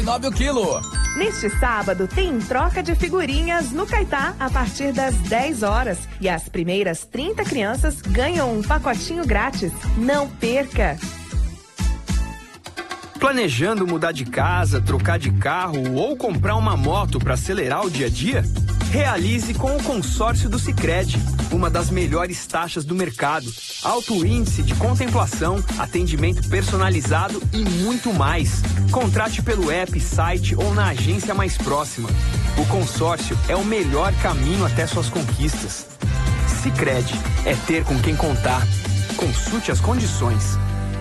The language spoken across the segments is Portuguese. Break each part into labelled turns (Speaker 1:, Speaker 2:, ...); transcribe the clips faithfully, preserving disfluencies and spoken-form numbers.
Speaker 1: nove o quilo.
Speaker 2: Neste sábado tem troca de figurinhas no Caetá a partir das dez horas e as primeiras trinta crianças ganham um pacotinho grátis. Não perca!
Speaker 3: Planejando mudar de casa, trocar de carro ou comprar uma moto para acelerar o dia a dia? Realize com o consórcio do Sicredi, uma das melhores taxas do mercado, alto índice de contemplação, atendimento personalizado e muito mais. Contrate pelo app, site ou na agência mais próxima. O consórcio é o melhor caminho até suas conquistas. Sicredi é ter com quem contar. Consulte as condições.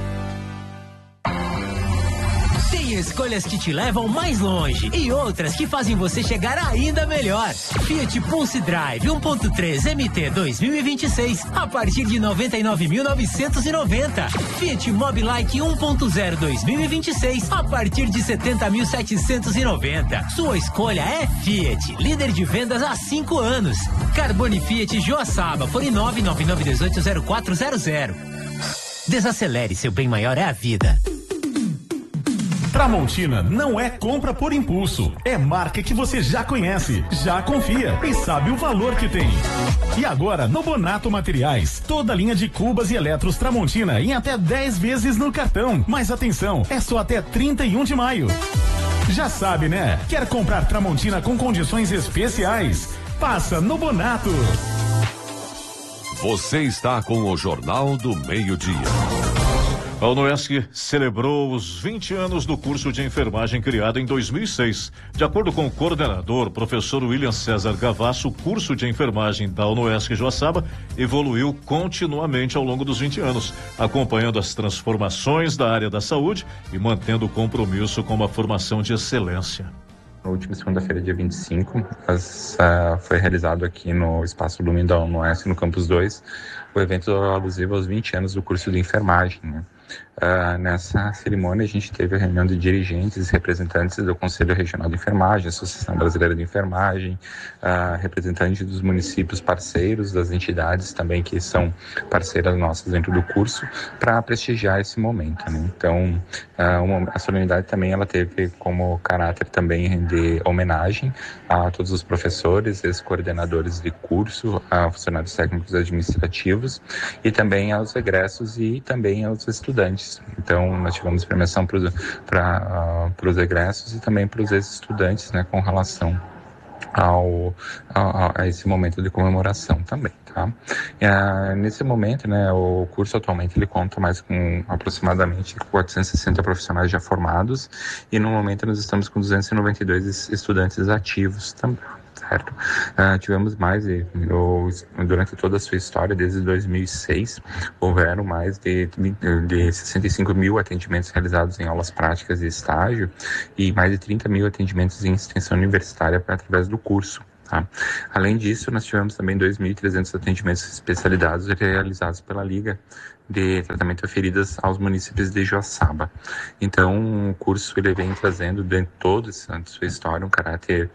Speaker 4: Tem escolhas que te levam mais longe e outras que fazem você chegar ainda melhor. Fiat Pulse Drive um ponto três M T dois mil e vinte e seis a partir de noventa e nove mil novecentos e noventa. Fiat Mobilike um ponto zero dois mil e vinte e seis a partir de setenta mil setecentos e noventa. Sua escolha é Fiat, líder de vendas há cinco anos. Carbone Fiat Joaçaba, fone nove nove nove um oito zero quatro zero zero. Desacelere, seu bem maior é a vida.
Speaker 5: Tramontina não é compra por impulso, é marca que você já conhece, já confia e sabe o valor que tem. E agora, no Bonato Materiais, toda linha de cubas e eletros Tramontina em até dez vezes no cartão. Mas atenção, é só até trinta e um de maio. Já sabe, né? Quer comprar Tramontina com condições especiais? Passa no Bonato.
Speaker 6: Você está com o Jornal do Meio-Dia.
Speaker 7: A UNOESC celebrou os vinte anos do curso de enfermagem criado em dois mil e seis. De acordo com o coordenador, professor William César Gavasso, o curso de enfermagem da UNOESC Joaçaba evoluiu continuamente ao longo dos vinte anos, acompanhando as transformações da área da saúde e mantendo o compromisso com uma formação de excelência.
Speaker 8: Na última segunda-feira, dia vinte e cinco, as, uh, foi realizado aqui no Espaço Lumen da UNOESC, no Campus dois, o evento alusivo aos vinte anos do curso de enfermagem, né? Uh, nessa cerimônia a gente teve a reunião de dirigentes e representantes do Conselho Regional de Enfermagem, Associação Brasileira de Enfermagem, uh, representantes dos municípios parceiros, das entidades também que são parceiras nossas dentro do curso, para prestigiar esse momento, né? Então, uh, uma, a solenidade também ela teve como caráter também de homenagem a todos os professores, ex-coordenadores de curso, a funcionários técnicos administrativos e também aos egressos e também aos estudantes. Então, nós tivemos premiação para uh, os egressos e também para os ex-estudantes, né, com relação ao, a, a esse momento de comemoração também, tá? E, uh, nesse momento, né, o curso atualmente ele conta mais com aproximadamente quatrocentos e sessenta profissionais já formados e no momento nós estamos com duzentos e noventa e dois estudantes ativos também. Certo. Uh, tivemos mais, de, durante toda a sua história, desde dois mil e seis, houveram mais de, de sessenta e cinco mil atendimentos realizados em aulas práticas e estágio e mais de trinta mil atendimentos em extensão universitária através do curso. Tá? Além disso, nós tivemos também dois mil e trezentos atendimentos especializados realizados pela Liga de Tratamento a Feridas aos municípios de Joaçaba. Então, o curso ele vem trazendo, dentro de toda a sua história, um caráter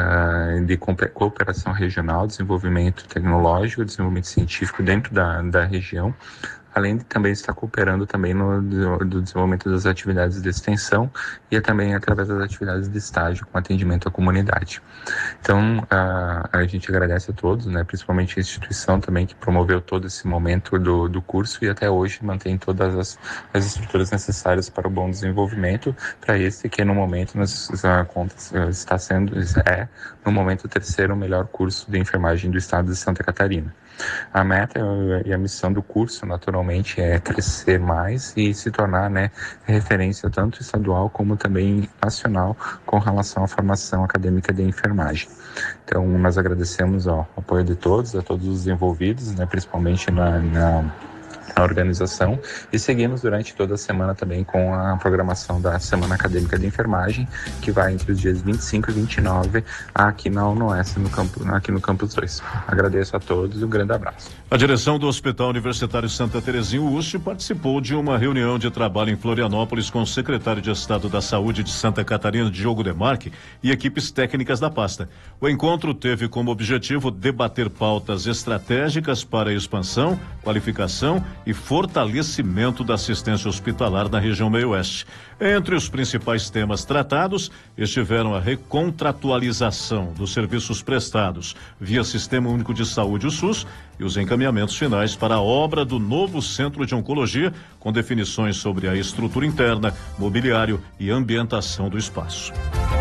Speaker 8: uh, de cooperação regional, desenvolvimento tecnológico, desenvolvimento científico dentro da, da região, além de também estar cooperando também no do, do desenvolvimento das atividades de extensão e também através das atividades de estágio com atendimento à comunidade. Então, a, a gente agradece a todos, né, principalmente a instituição também que promoveu todo esse momento do, do curso e até hoje mantém todas as, as estruturas necessárias para o bom desenvolvimento, para esse que no momento nós, a conta está sendo, é no momento o terceiro melhor curso de enfermagem do estado de Santa Catarina. A meta e a missão do curso, naturalmente, é crescer mais e se tornar, né, referência tanto estadual como também nacional com relação à formação acadêmica de enfermagem. Então, nós agradecemos ó, o apoio de todos, a todos os envolvidos, né, principalmente na, na a organização e seguimos durante toda a semana também com a programação da Semana Acadêmica de Enfermagem, que vai entre os dias vinte e cinco e vinte e nove aqui na UNOESC, no campo, aqui no Campus dois. Agradeço a todos e um grande abraço.
Speaker 7: A direção do Hospital Universitário Santa Terezinha U S T participou de uma reunião de trabalho em Florianópolis com o secretário de Estado da Saúde de Santa Catarina, Diogo Demarque, e equipes técnicas da pasta. O encontro teve como objetivo debater pautas estratégicas para a expansão, qualificação e fortalecimento da assistência hospitalar na região meio-oeste. Entre os principais temas tratados estiveram a recontratualização dos serviços prestados via Sistema Único de Saúde, o SUS, e os encaminhamentos finais para a obra do novo Centro de Oncologia, com definições sobre a estrutura interna, mobiliário e ambientação do espaço.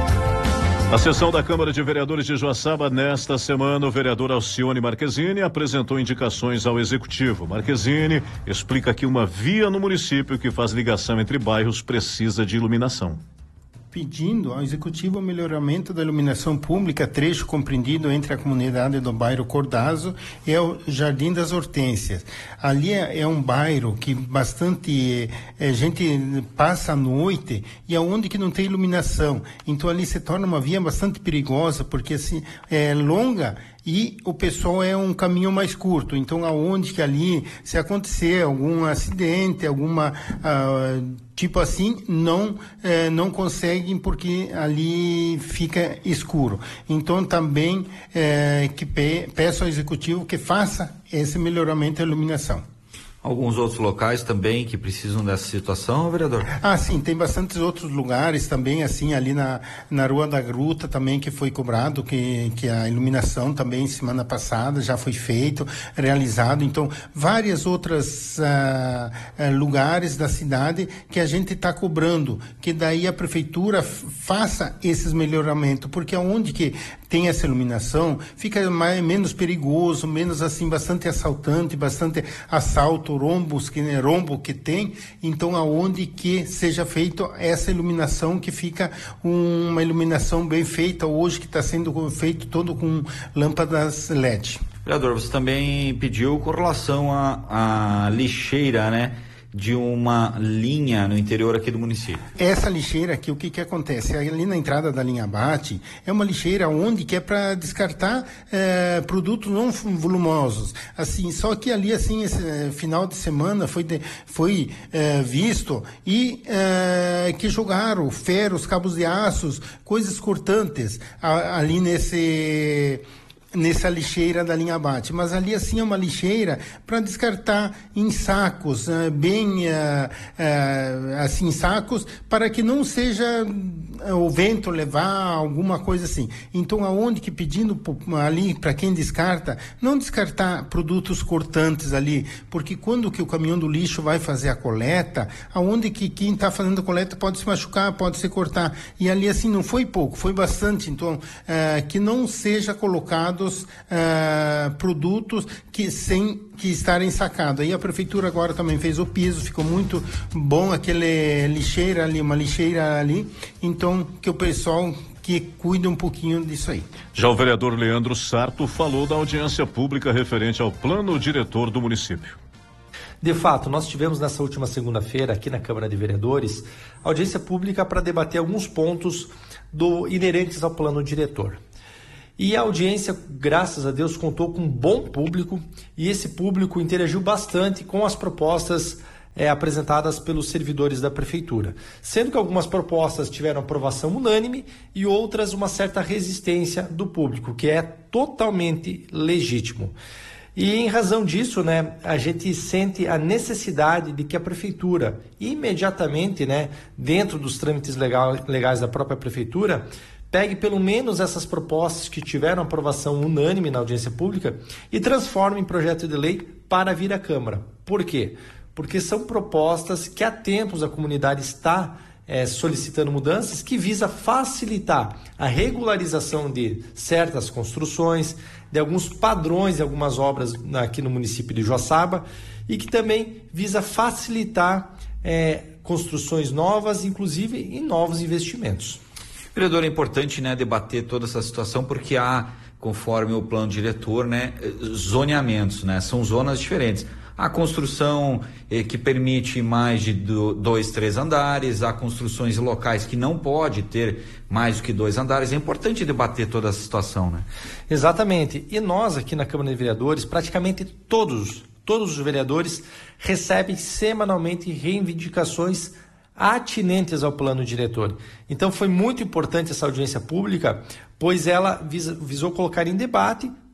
Speaker 7: A sessão da Câmara de Vereadores de Joaçaba, nesta semana, o vereador Alcione Marquezine apresentou indicações ao Executivo. Marquezine explica que uma via no município que faz ligação entre bairros precisa de iluminação.
Speaker 1: Pedindo ao Executivo o melhoramento da iluminação pública, trecho compreendido entre a comunidade do bairro Cordazo e o Jardim das Hortênsias. Ali é, é um bairro que bastante é, gente passa à noite e é onde que não tem iluminação. Então ali se torna uma via bastante perigosa, porque assim, é longa e o pessoal é um caminho mais curto. Então aonde que ali, se acontecer algum acidente, alguma... Uh, tipo assim, não, eh, não conseguem porque ali fica escuro. Então, também eh, que pe- peço ao Executivo que faça esse melhoramento da iluminação.
Speaker 9: Alguns outros locais também que precisam dessa situação, vereador?
Speaker 1: Ah, sim, tem bastantes outros lugares também, assim, ali na, na Rua da Gruta também, que foi cobrado, que, que a iluminação também, semana passada, já foi feito, realizado. Então, várias outras ah, ah, lugares da cidade que a gente está cobrando, que daí a prefeitura f- faça esses melhoramentos, porque aonde que tem essa iluminação, fica mais, menos perigoso, menos assim, bastante assaltante, bastante assalto, rombos, que, rombo que tem, então aonde que seja feita essa iluminação, que fica um, uma iluminação bem feita hoje, que está sendo feito todo com lâmpadas L E D.
Speaker 9: Vereador, você também pediu com relação à à lixeira, né? De uma linha no interior aqui do município.
Speaker 1: Essa lixeira aqui, o que que acontece? Ali na entrada da linha Abate, é uma lixeira onde que é para descartar eh, produtos não volumosos. Assim, só que ali, assim, esse eh, final de semana foi, de, foi eh, visto e eh, que jogaram ferros, cabos de aços, coisas cortantes a, ali nesse... nessa lixeira da linha Abate, mas ali assim é uma lixeira para descartar em sacos, uh, bem uh, uh, assim, sacos, para que não seja uh, o vento levar alguma coisa assim. Então aonde que pedindo ali para quem descarta, não descartar produtos cortantes ali, porque quando que o caminhão do lixo vai fazer a coleta, aonde que quem está fazendo a coleta pode se machucar, pode se cortar, e ali assim não foi pouco, foi bastante. Então uh, que não seja colocado Uh, produtos que sem que estarem sacados. Aí a prefeitura agora também fez o piso, ficou muito bom aquele lixeira ali, uma lixeira ali, então que o pessoal que cuide um pouquinho disso aí.
Speaker 7: Já o vereador Leandro Sarto falou da audiência pública referente ao plano diretor do município.
Speaker 10: De fato, nós tivemos nessa última segunda-feira aqui na Câmara de Vereadores audiência pública para debater alguns pontos do, inerentes ao plano diretor. E a audiência, graças a Deus, contou com um bom público e esse público interagiu bastante com as propostas é, apresentadas pelos servidores da Prefeitura, sendo que algumas propostas tiveram aprovação unânime e outras uma certa resistência do público, que é totalmente legítimo. E em razão disso, né, a gente sente a necessidade de que a Prefeitura, imediatamente, né, dentro dos trâmites legal, legais da própria Prefeitura, pegue pelo menos essas propostas que tiveram aprovação unânime na audiência pública e transforme em projeto de lei para vir à Câmara. Por quê? Porque são propostas que há tempos a comunidade está é, solicitando mudanças, que visa facilitar a regularização de certas construções, de alguns padrões de algumas obras aqui no município de Joaçaba, e que também visa facilitar é, construções novas, inclusive em novos investimentos.
Speaker 9: Vereador, é importante, né, debater toda essa situação, porque há, conforme o plano diretor, né, zoneamentos, né, são zonas diferentes. Há construção eh, que permite mais de do, dois, três andares, há construções locais que não pode ter mais do que dois andares. É importante debater toda essa situação, né?
Speaker 10: Exatamente. E nós aqui na Câmara de Vereadores, praticamente todos, todos os vereadores recebem semanalmente reivindicações atinentes ao plano diretor. Então foi muito importante essa audiência pública, pois ela visa, visou colocar em debate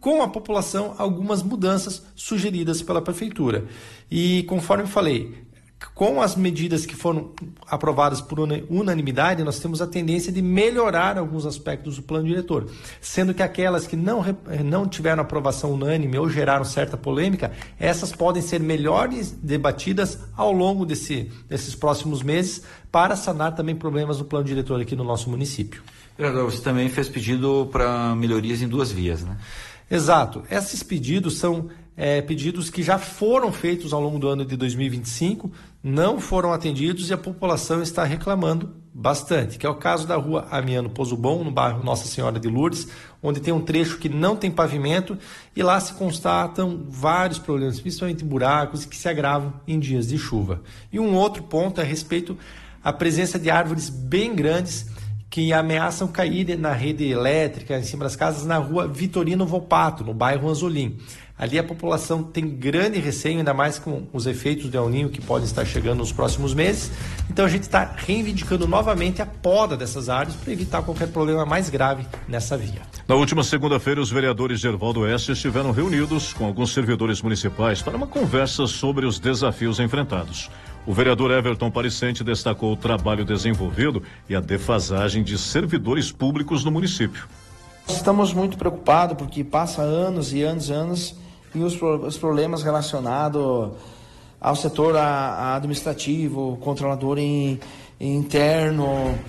Speaker 10: com a população algumas mudanças sugeridas pela Prefeitura. E conforme eu falei, com as medidas que foram aprovadas por unanimidade, nós temos a tendência de melhorar alguns aspectos do plano diretor, sendo que aquelas que não, não tiveram aprovação unânime ou geraram certa polêmica, essas podem ser melhores debatidas ao longo desse, desses próximos meses para sanar também problemas no plano diretor aqui no nosso município.
Speaker 9: Vereador, você também fez pedido para melhorias em duas vias, né?
Speaker 10: Exato. Esses pedidos são é, pedidos que já foram feitos ao longo do ano de dois mil e vinte e cinco, não foram atendidos e a população está reclamando bastante, que é o caso da rua Amiano Pozo Bom, no bairro Nossa Senhora de Lourdes, onde tem um trecho que não tem pavimento e lá se constatam vários problemas, principalmente buracos, que se agravam em dias de chuva. E um outro ponto é a respeito à presença de árvores bem grandes que ameaçam cair na rede elétrica em cima das casas na rua Vitorino Volpato, no bairro Anzolim. Ali a população tem grande receio, ainda mais com os efeitos do El Niño que podem estar chegando nos próximos meses. Então a gente está reivindicando novamente a poda dessas árvores para evitar qualquer problema mais grave nessa via.
Speaker 7: Na última segunda-feira, os vereadores de Hervaldo Oeste estiveram reunidos com alguns servidores municipais para uma conversa sobre os desafios enfrentados. O vereador Everton Pariscente destacou o trabalho desenvolvido e a defasagem de servidores públicos no município.
Speaker 11: Estamos muito preocupados porque passa anos e anos e anos e os, os problemas relacionados ao setor a, a administrativo, controlador em, em interno,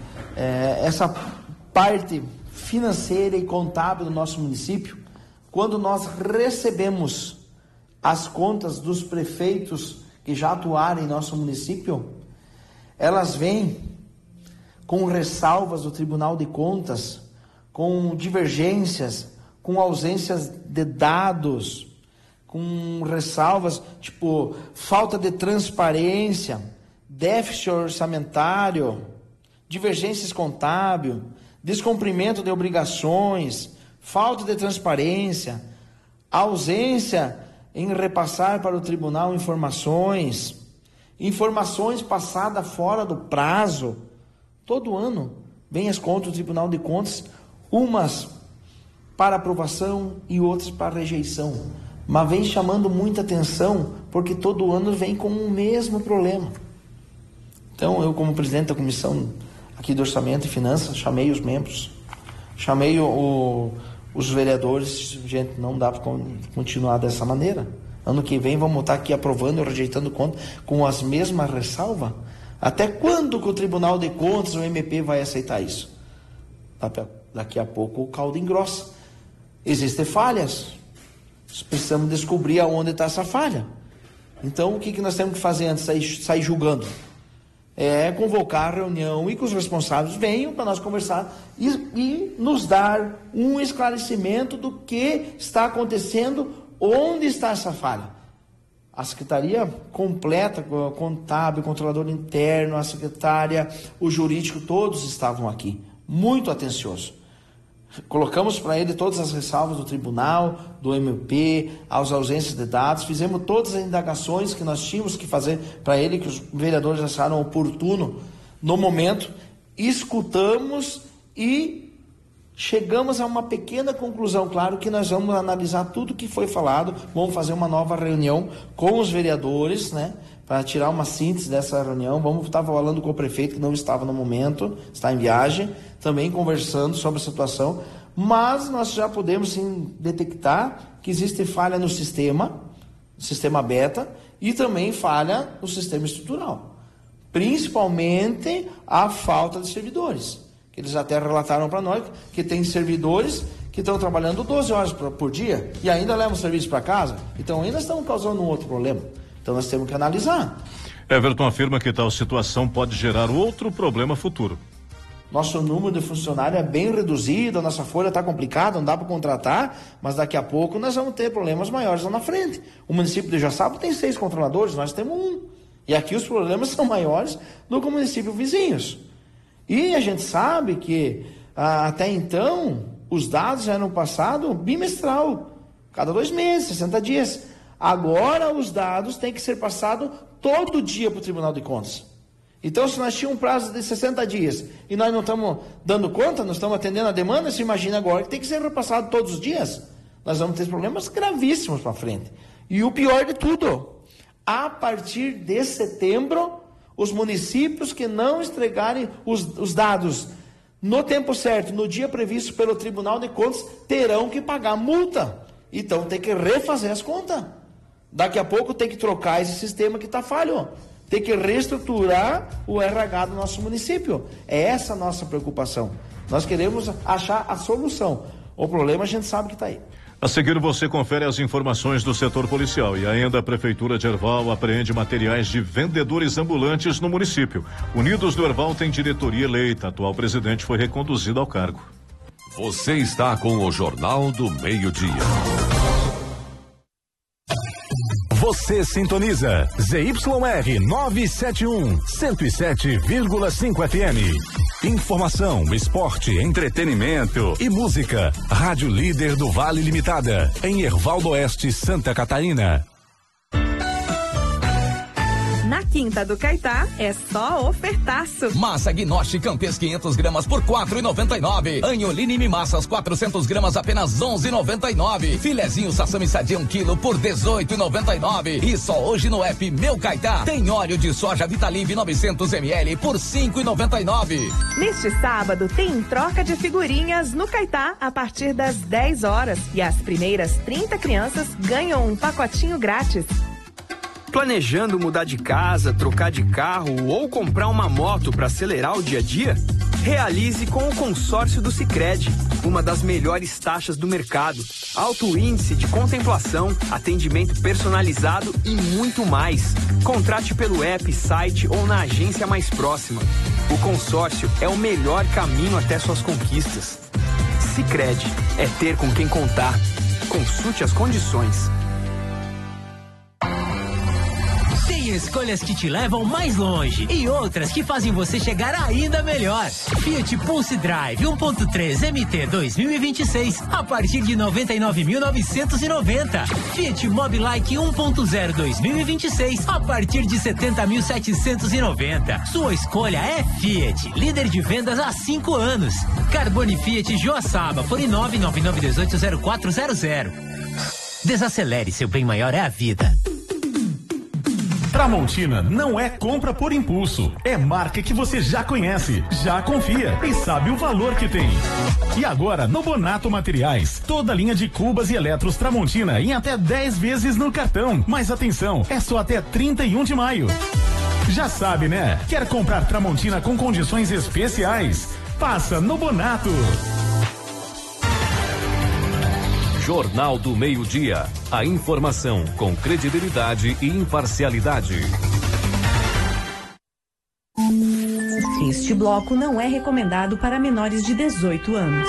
Speaker 11: é, essa parte financeira e contábil do nosso município, quando nós recebemos as contas dos prefeitos que já atuaram em nosso município, elas vêm com ressalvas do Tribunal de Contas, com divergências, com ausências de dados, com ressalvas, tipo, falta de transparência, déficit orçamentário, divergências contábeis, descumprimento de obrigações, falta de transparência, ausência em repassar para o tribunal informações, informações passadas fora do prazo. Todo ano vem as contas do Tribunal de Contas, umas para aprovação e outras para rejeição, mas vem chamando muita atenção porque todo ano vem com o mesmo problema. Então eu, como presidente da comissão aqui do Orçamento e Finanças, chamei os membros, chamei o, o, os vereadores, gente, não dá para continuar dessa maneira. Ano que vem vamos estar aqui aprovando e rejeitando conta com as mesmas ressalvas. Até quando que o Tribunal de Contas, o M P, vai aceitar isso? Daqui a pouco o caldo engrossa. Existem falhas. Precisamos descobrir aonde está essa falha. Então, o que, que nós temos que fazer antes de sair, sair julgando? É convocar a reunião e que os responsáveis venham para nós conversar e, e nos dar um esclarecimento do que está acontecendo, onde está essa falha. A secretaria completa, contábil, controlador interno, a secretária, o jurídico, todos estavam aqui, muito atenciosos. Colocamos para ele todas as ressalvas do tribunal, do M P, as ausências de dados, fizemos todas as indagações que nós tínhamos que fazer para ele, que os vereadores acharam oportuno no momento, escutamos e chegamos a uma pequena conclusão. Claro que nós vamos analisar tudo que foi falado, vamos fazer uma nova reunião com os vereadores, né, para tirar uma síntese dessa reunião. Vamos estar falando com o prefeito, que não estava no momento, está em viagem, também conversando sobre a situação, mas nós já podemos sim detectar que existe falha no sistema, sistema beta, e também falha no sistema estrutural, principalmente a falta de servidores. Eles até relataram para nós que tem servidores que estão trabalhando doze horas por, por dia e ainda levam serviço para casa, então ainda estão causando um outro problema. Então nós temos que analisar.
Speaker 7: Everton afirma que tal situação pode gerar outro problema futuro.
Speaker 11: Nosso número de funcionários é bem reduzido, a nossa folha está complicada, não dá para contratar, mas daqui a pouco nós vamos ter problemas maiores lá na frente. O município de Joaçaba tem seis controladores, nós temos um. E aqui os problemas são maiores do que o município vizinhos. E a gente sabe que ah, até então os dados eram passados bimestral, cada dois meses, sessenta dias. Agora os dados têm que ser passados todo dia para o Tribunal de Contas. Então, se nós tínhamos um prazo de sessenta dias e nós não estamos dando conta, não estamos atendendo a demanda, se imagina agora que tem que ser repassado todos os dias. nós vamos ter problemas gravíssimos para frente. E o pior de tudo, a partir de setembro, os municípios que não entregarem os, os dados no tempo certo, no dia previsto pelo Tribunal de Contas, terão que pagar multa. Então tem que refazer as contas. Daqui a pouco tem que trocar esse sistema que está falho. Tem que reestruturar o R H do nosso município. É essa a nossa preocupação. Nós queremos achar a solução. O problema a gente sabe que está aí.
Speaker 7: A seguir você confere as informações do setor policial e ainda a Prefeitura de Herval apreende materiais de vendedores ambulantes no município. Unidos do Herval tem diretoria eleita. Atual presidente foi reconduzido ao cargo.
Speaker 6: Você está com o Jornal do Meio-Dia.
Speaker 5: Você sintoniza Z Y R novecentos e setenta e um, cento e sete vírgula cinco F M. Informação, esporte, entretenimento e música. Rádio Líder do Vale Limitada, em Herval do Oeste, Santa Catarina.
Speaker 2: Na Quinta do Caetá é só ofertaço.
Speaker 12: Massa Gnoche Campes quinhentas gramas por quatro e noventa e nove. Anholine Massas quatrocentas gramas apenas onze e noventa e nove. Filezinho Sassami Sadia um quilo por dezoito e noventa e nove. E só hoje no app Meu Caetá tem óleo de soja Vitalive novecentos mililitros por cinco e noventa e nove.
Speaker 2: Neste sábado tem troca de figurinhas no Caetá a partir das dez horas e as primeiras trinta crianças ganham um pacotinho grátis.
Speaker 3: Planejando mudar de casa, trocar de carro ou comprar uma moto para acelerar o dia a dia? Realize com o consórcio do Sicredi, uma das melhores taxas do mercado, alto índice de contemplação, atendimento personalizado e muito mais. Contrate pelo app, site ou na agência mais próxima. O consórcio é o melhor caminho até suas conquistas. Sicredi é ter com quem contar. Consulte as condições.
Speaker 4: Tem escolhas que te levam mais longe e outras que fazem você chegar ainda melhor. Fiat Pulse Drive um ponto três M T dois mil e vinte e seis a partir de noventa e nove mil novecentos e noventa. Fiat Mobilike um ponto zero dois mil e vinte e seis a partir de setenta mil setecentos e noventa. Sua escolha é Fiat, líder de vendas há cinco anos. Carbone Fiat Joaçaba, fone nove nove nove um oito zero quatro zero zero. Desacelere, seu bem maior é a vida.
Speaker 5: Tramontina não é compra por impulso, é marca que você já conhece, já confia e sabe o valor que tem. E agora, no Bonato Materiais, toda linha de cubas e eletros Tramontina em até dez vezes no cartão. Mas atenção, é só até trinta e um de maio. Já sabe, né? Quer comprar Tramontina com condições especiais? Passa no Bonato.
Speaker 6: Jornal do Meio-Dia. A informação com credibilidade e imparcialidade.
Speaker 2: Este bloco não é recomendado para menores de dezoito anos.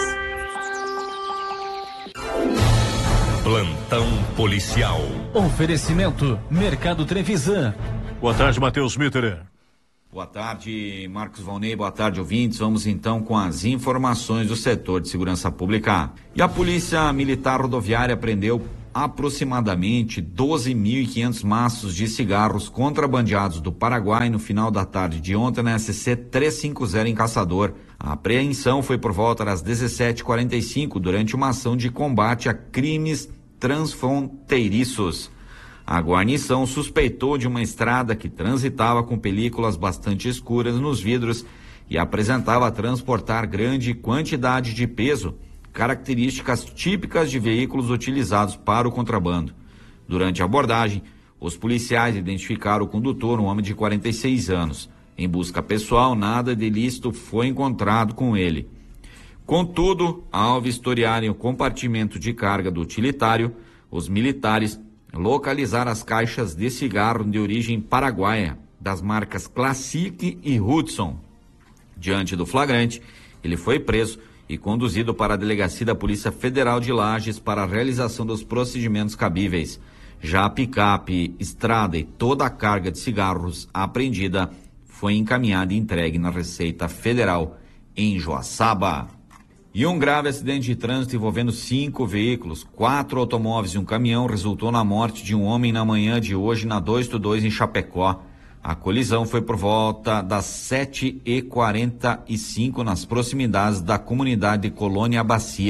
Speaker 5: Plantão policial.
Speaker 13: Oferecimento Mercado Trevisan.
Speaker 7: Boa tarde, Matheus Mitterer.
Speaker 9: Boa tarde, Marcos Valnei, boa tarde, ouvintes. Vamos então com as informações do setor de segurança pública. E a Polícia Militar Rodoviária prendeu aproximadamente doze mil e quinhentos maços de cigarros contrabandeados do Paraguai no final da tarde de ontem na S C trezentos e cinquenta em Caçador. A apreensão foi por volta das dezessete e quarenta e cinco durante uma ação de combate a crimes transfronteiriços. A guarnição suspeitou de uma estrada que transitava com películas bastante escuras nos vidros e apresentava transportar grande quantidade de peso, características típicas de veículos utilizados para o contrabando. Durante a abordagem, os policiais identificaram o condutor, um homem de quarenta e seis anos. Em busca pessoal, nada de ilícito foi encontrado com ele. Contudo, ao vistoriarem o compartimento de carga do utilitário, os militares localizar as caixas de cigarro de origem paraguaia, das marcas Classic e Hudson. Diante do flagrante, ele foi preso e conduzido para a delegacia da Polícia Federal de Lages para a realização dos procedimentos cabíveis. Já a picape, estrada e toda a carga de cigarros apreendida foi encaminhada e entregue na Receita Federal em Joaçaba. E um grave acidente de trânsito envolvendo cinco veículos, quatro automóveis e um caminhão resultou na morte de um homem na manhã de hoje na duzentos e dois em Chapecó. A colisão foi por volta das sete e quarenta e cinco nas proximidades da comunidade de Colônia Bacia.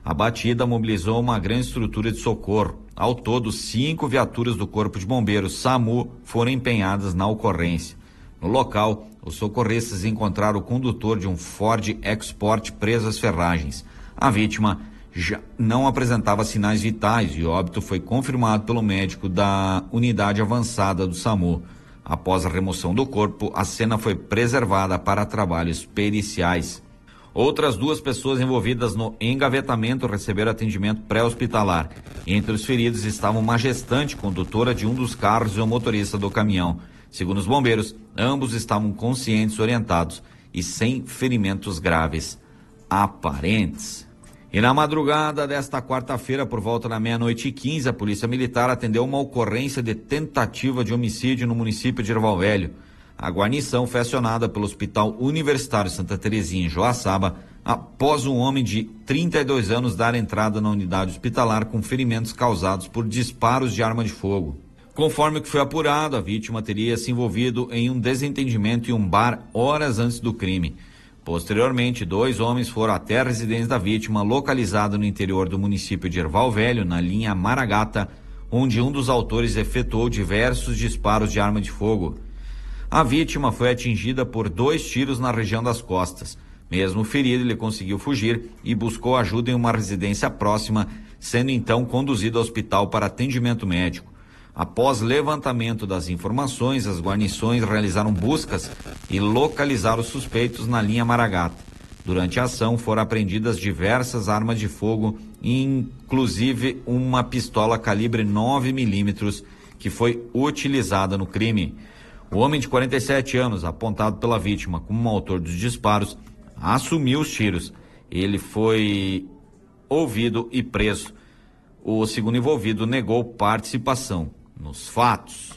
Speaker 9: A batida mobilizou uma grande estrutura de socorro. Ao todo, cinco viaturas do Corpo de Bombeiros SAMU foram empenhadas na ocorrência. No local, os socorristas encontraram o condutor de um Ford EcoSport preso às ferragens. A vítima já não apresentava sinais vitais e o óbito foi confirmado pelo médico da unidade avançada do SAMU. Após a remoção do corpo, a cena foi preservada para trabalhos periciais. Outras duas pessoas envolvidas no engavetamento receberam atendimento pré-hospitalar. Entre os feridos estava uma gestante condutora de um dos carros e o motorista do caminhão. Segundo os bombeiros, ambos estavam conscientes, orientados e sem ferimentos graves aparentes. E na madrugada desta quarta-feira, por volta da meia-noite e quinze, a Polícia Militar atendeu uma ocorrência de tentativa de homicídio no município de Erval Velho. A guarnição foi acionada pelo Hospital Universitário Santa Terezinha, em Joaçaba, após um homem de trinta e dois anos dar entrada na unidade hospitalar com ferimentos causados por disparos de arma de fogo. Conforme o que foi apurado, a vítima teria se envolvido em um desentendimento em um bar horas antes do crime. Posteriormente, dois homens foram até a residência da vítima, localizada no interior do município de Erval Velho, na linha Maragata, onde um dos autores efetuou diversos disparos de arma de fogo. A vítima foi atingida por dois tiros na região das costas. Mesmo ferido, ele conseguiu fugir e buscou ajuda em uma residência próxima, sendo então conduzido ao hospital para atendimento médico. Após levantamento das informações, as guarnições realizaram buscas e localizaram os suspeitos na linha Maragata. Durante a ação foram apreendidas diversas armas de fogo, inclusive uma pistola calibre nove milímetros que foi utilizada no crime. O homem de quarenta e sete anos, apontado pela vítima como autor dos disparos, assumiu os tiros. Ele foi ouvido e preso. O segundo envolvido negou participação nos fatos.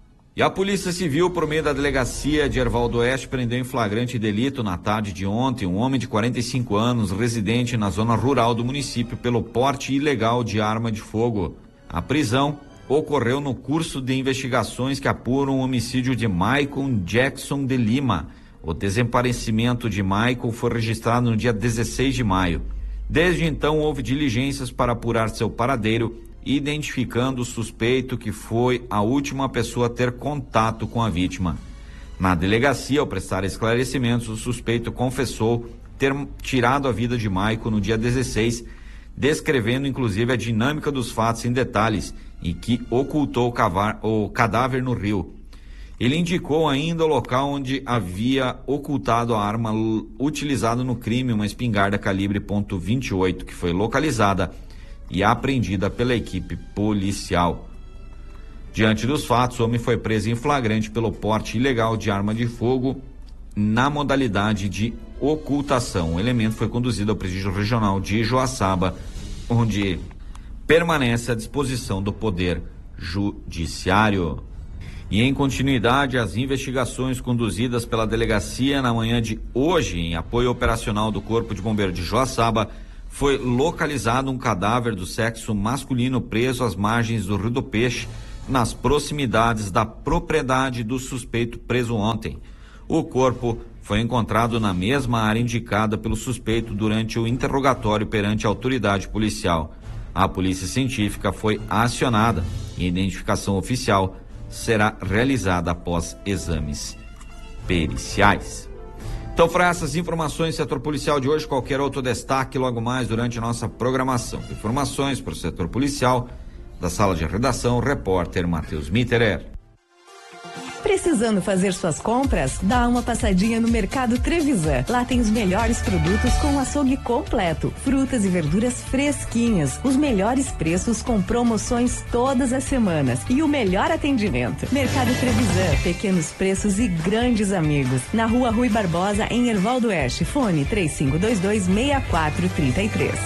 Speaker 9: E a Polícia Civil, por meio da Delegacia de Erval do Oeste, prendeu em flagrante delito na tarde de ontem um homem de quarenta e cinco anos, residente na zona rural do município, pelo porte ilegal de arma de fogo. A prisão ocorreu no curso de investigações que apuram o homicídio de Michael Jackson de Lima. O desaparecimento de Michael foi registrado no dia dezesseis de maio. Desde então, houve diligências para apurar seu paradeiro, identificando o suspeito, que foi a última pessoa a ter contato com a vítima. Na delegacia, ao prestar esclarecimentos, o suspeito confessou ter tirado a vida de Michael no dia dezesseis, descrevendo inclusive a dinâmica dos fatos em detalhes, e que ocultou o, cavar, o cadáver no rio. Ele indicou ainda o local onde havia ocultado a arma utilizada no crime, uma espingarda calibre ponto vinte e oito, que foi localizada e apreendida pela equipe policial. Diante dos fatos, o homem foi preso em flagrante pelo porte ilegal de arma de fogo na modalidade de ocultação. O elemento foi conduzido ao presídio regional de Joaçaba, onde permanece à disposição do Poder Judiciário. E em continuidade, as investigações conduzidas pela delegacia na manhã de hoje, em apoio operacional do Corpo de Bombeiros de Joaçaba, foi localizado um cadáver do sexo masculino preso às margens do Rio do Peixe, nas proximidades da propriedade do suspeito preso ontem. O corpo foi encontrado na mesma área indicada pelo suspeito durante o interrogatório perante a autoridade policial. A polícia científica foi acionada e a identificação oficial será realizada após exames periciais. Então, para essas informações, setor policial de hoje, qualquer outro destaque logo mais durante a nossa programação. Informações para o setor policial, da sala de redação, o repórter Matheus Mitterer.
Speaker 2: Precisando fazer suas compras? Dá uma passadinha no Mercado Trevisan. Lá tem os melhores produtos com o açougue completo, frutas e verduras fresquinhas, os melhores preços com promoções todas as semanas e o melhor atendimento. Mercado Trevisan, pequenos preços e grandes amigos. Na Rua Rui Barbosa, em Erval do Oeste. Fone três cinco dois dois, seis quatro três três.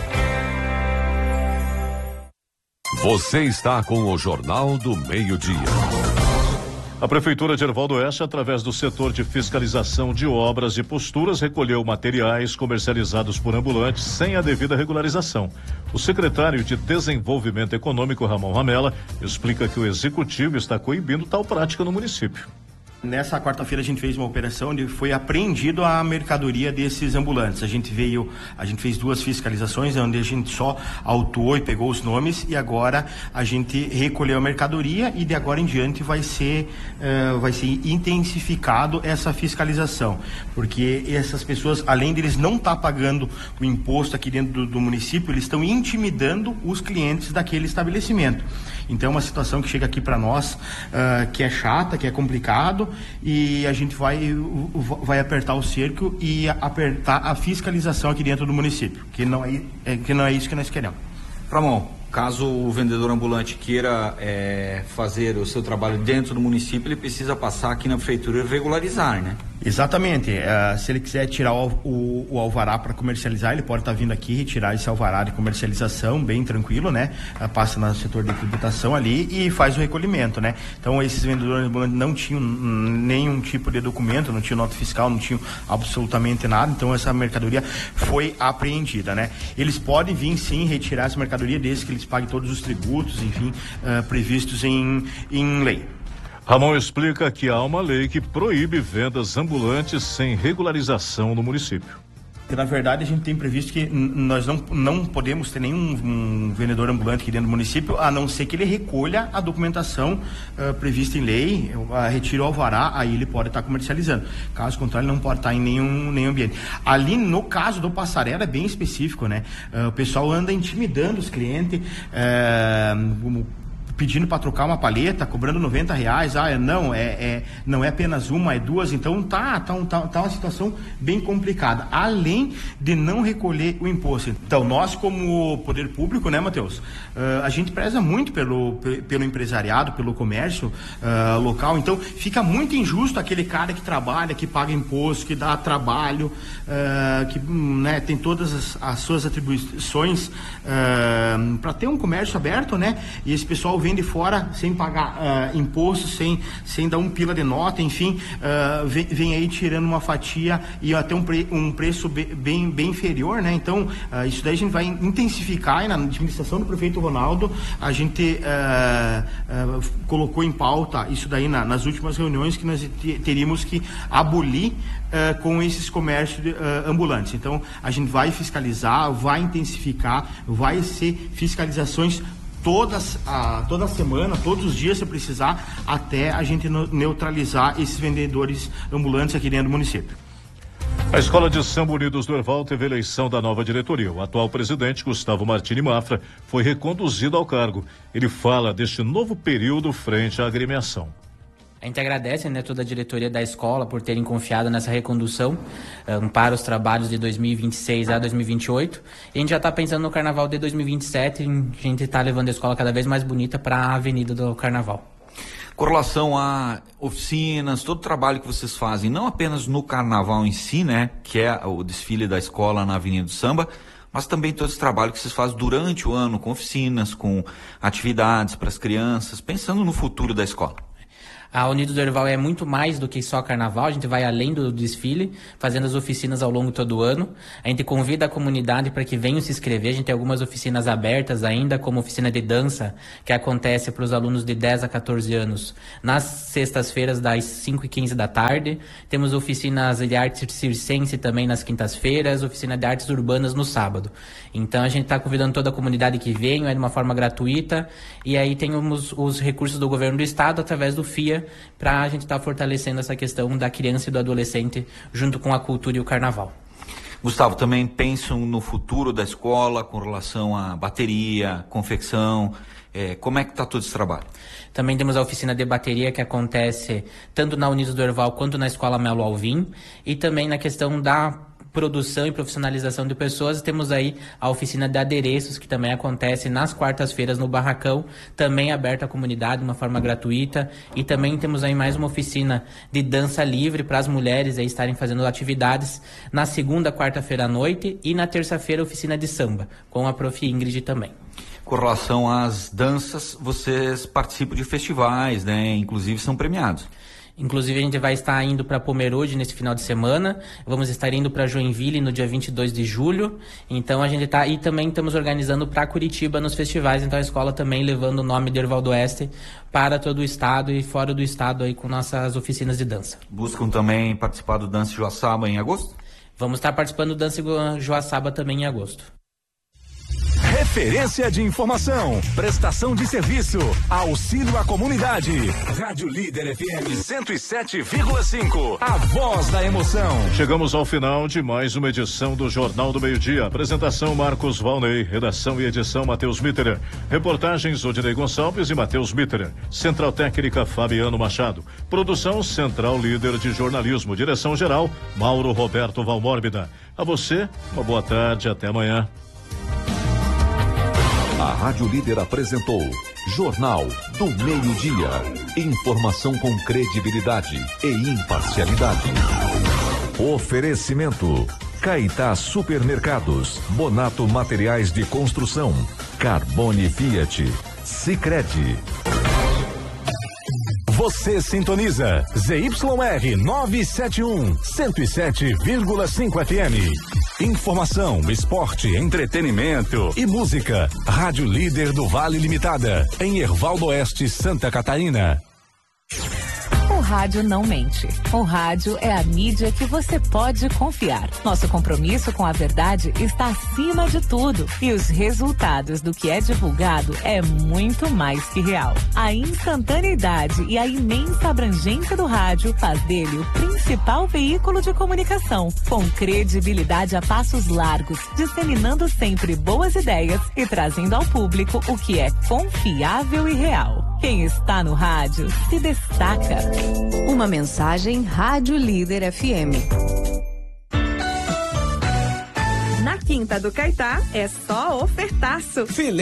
Speaker 6: Você está com o Jornal do Meio-Dia.
Speaker 7: A Prefeitura de Erval do Oeste, através do setor de fiscalização de obras e posturas, recolheu materiais comercializados por ambulantes sem a devida regularização. O secretário de Desenvolvimento Econômico, Ramon Ramela, explica que o executivo está coibindo tal prática no município.
Speaker 14: Nessa quarta-feira a gente fez uma operação onde foi apreendido a mercadoria desses ambulantes. A gente veio, a gente fez duas fiscalizações onde a gente só autuou e pegou os nomes e agora a gente recolheu a mercadoria e de agora em diante vai ser, uh, vai ser intensificado essa fiscalização, porque essas pessoas, além deles não estar tá pagando o imposto aqui dentro do, do município, eles estão intimidando os clientes daquele estabelecimento. Então é uma situação que chega aqui para nós, uh, que é chata, que é complicado, e a gente vai, vai apertar o cerco e apertar a fiscalização aqui dentro do município, que não é, é, que não é isso que nós queremos.
Speaker 9: Ramon, caso o vendedor ambulante queira é, fazer o seu trabalho dentro do município, ele precisa passar aqui na prefeitura e regularizar, né?
Speaker 14: Exatamente. Uh, se ele quiser tirar o, o, o alvará para comercializar, ele pode estar tá vindo aqui retirar esse alvará de comercialização, bem tranquilo, né? Uh, passa no setor de tributação ali e faz o recolhimento, né? Então, esses vendedores ambulantes não tinham nenhum tipo de documento, não tinham nota fiscal, não tinham absolutamente nada, então essa mercadoria foi apreendida, né? Eles podem vir, sim, retirar essa mercadoria desde que eles paguem todos os tributos, enfim, uh, previstos em, em lei.
Speaker 7: Ramon explica que há uma lei que proíbe vendas ambulantes sem regularização no município.
Speaker 14: Porque, na verdade, a gente tem previsto que nós não, não podemos ter nenhum um vendedor ambulante aqui dentro do município, a não ser que ele recolha a documentação uh, prevista em lei, uh, retire o alvará, aí ele pode estar tá comercializando. Caso contrário, ele não pode estar tá em nenhum, nenhum ambiente. Ali, no caso do Passarela, é bem específico, né? Uh, o pessoal anda intimidando os clientes, uh, pedindo para trocar uma paleta, cobrando noventa reais, ah, não, é, é, não é apenas uma, é duas, então tá, tá, tá, tá uma situação bem complicada, além de não recolher o imposto. Então, nós como poder público, né, Matheus, uh, a gente preza muito pelo, pelo empresariado, pelo comércio uh, local, então fica muito injusto aquele cara que trabalha, que paga imposto, que dá trabalho, uh, que né, tem todas as, as suas atribuições uh, para ter um comércio aberto, né, e esse pessoal vem de fora sem pagar uh, imposto, sem, sem dar um pila de nota, enfim, uh, vem, vem aí tirando uma fatia e até um, pre, um preço bem, bem inferior, né? Então, uh, isso daí a gente vai intensificar e na administração do prefeito Ronaldo, a gente uh, uh, colocou em pauta isso daí na, nas últimas reuniões que nós teríamos que abolir uh, com esses comércios de, uh, ambulantes. Então, a gente vai fiscalizar, vai intensificar, vai ser fiscalizações Todas, ah, toda semana, todos os dias se precisar, até a gente no, neutralizar esses vendedores ambulantes aqui dentro do município.
Speaker 7: A Escola de Samba Unidos do Herval teve eleição da nova diretoria. O atual presidente, Gustavo Martini Mafra, foi reconduzido ao cargo. Ele fala deste novo período frente à agremiação.
Speaker 15: A gente agradece, né, toda a diretoria da escola por terem confiado nessa recondução um, para os trabalhos de dois mil e vinte e seis a dois mil e vinte e oito. E a gente já está pensando no Carnaval de dois mil e vinte e sete, a gente está levando a escola cada vez mais bonita para a avenida do Carnaval.
Speaker 9: Com relação a oficinas, todo o trabalho que vocês fazem, não apenas no Carnaval em si, né, que é o desfile da escola na Avenida do Samba, mas também todo esse trabalho que vocês fazem durante o ano, com oficinas, com atividades para as crianças, pensando no futuro da escola.
Speaker 15: A Unidos do Herval é muito mais do que só carnaval, a gente vai além do desfile, fazendo as oficinas ao longo de todo o ano. A gente convida a comunidade para que venham se inscrever, a gente tem algumas oficinas abertas ainda, como oficina de dança, que acontece para os alunos de dez a quatorze anos, nas sextas-feiras das cinco e quinze da tarde. Temos oficinas de arte circense também nas quintas-feiras, oficina de artes urbanas no sábado. Então a gente está convidando toda a comunidade que venha, é de uma forma gratuita, e aí temos os recursos do governo do estado através do F I A, para a gente estar tá fortalecendo essa questão da criança e do adolescente junto com a cultura e o carnaval.
Speaker 9: Gustavo, também pensam no futuro da escola com relação à bateria, confecção, é, como é que está todo esse trabalho?
Speaker 15: Também temos a oficina de bateria que acontece tanto na Unidos do Herval quanto na Escola Melo Alvim, e também na questão da produção e profissionalização de pessoas, temos aí a oficina de adereços, que também acontece nas quartas-feiras no Barracão, também aberta à comunidade de uma forma gratuita, e também temos aí mais uma oficina de dança livre para as mulheres aí estarem fazendo atividades na segunda, quarta-feira à noite, e na terça-feira oficina de samba, com a prof Ingrid também.
Speaker 9: Com relação às danças, vocês participam de festivais, né? Inclusive são premiados.
Speaker 15: Inclusive a gente vai estar indo para Pomerode nesse final de semana, vamos estar indo para Joinville no dia vinte e dois de julho, então a gente tá, e também estamos organizando para Curitiba nos festivais, então a escola também levando o nome de Erval do Oeste para todo o estado e fora do estado aí com nossas oficinas de dança.
Speaker 9: Buscam também participar do Dance Joaçaba em agosto?
Speaker 15: Vamos estar participando do Dance Joaçaba também em agosto.
Speaker 16: Referência de informação, prestação de serviço, auxílio à comunidade. Rádio Líder F M cento e sete vírgula cinco, a voz da emoção.
Speaker 7: Chegamos ao final de mais uma edição do Jornal do Meio-Dia. Apresentação Marcos Valnei, redação e edição Matheus Mitterer. Reportagens Odinei Gonçalves e Matheus Mitterer. Central Técnica Fabiano Machado. Produção Central Líder de Jornalismo. Direção Geral Mauro Roberto Valmórbida. A você, uma boa tarde, até amanhã.
Speaker 6: A Rádio Líder apresentou Jornal do Meio-Dia. Informação com credibilidade e imparcialidade. Oferecimento: Caetá Supermercados, Bonato Materiais de Construção, Carbone Fiat, Sicredi.
Speaker 16: Você sintoniza Z Y R novecentos e setenta e um, cento e sete vírgula cinco F M. Informação, esporte, entretenimento e música. Rádio Líder do Vale Limitada, em Erval do Oeste, Santa Catarina.
Speaker 2: O rádio não mente. O rádio é a mídia que você pode confiar. Nosso compromisso com a verdade está acima de tudo. E os resultados do que é divulgado é muito mais que real. A instantaneidade e a imensa abrangência do rádio faz dele o principal veículo de comunicação, com credibilidade a passos largos, disseminando sempre boas ideias e trazendo ao público o que é confiável e real. Quem está no rádio se destaca. Uma mensagem Rádio Líder F M.
Speaker 17: Na Quinta do Caetá é só ofertaço.
Speaker 18: Filé